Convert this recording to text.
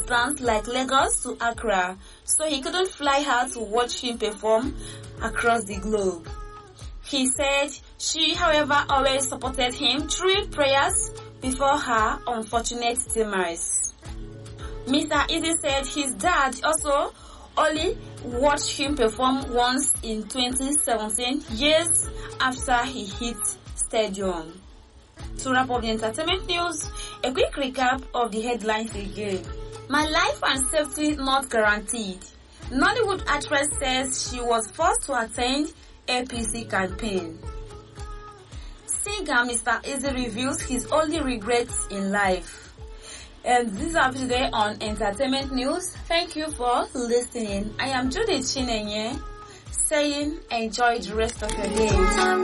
distance like Lagos to Accra, so he couldn't fly her to watch him perform across the globe. He said she, however, always supported him through prayers before her unfortunate demise. Mr. Eazi said his dad also only watched him perform once in 2017, years after he hit stadium. To wrap up the entertainment news, a quick recap of the headlines again. My life and safety not guaranteed. Nollywood actress says she was forced to attend APC campaign. Singer Mr. Eazi reveals his only regrets in life. And this is our today on Entertainment News. Thank you for listening. I am Judith Chinenye saying enjoy the rest of your day.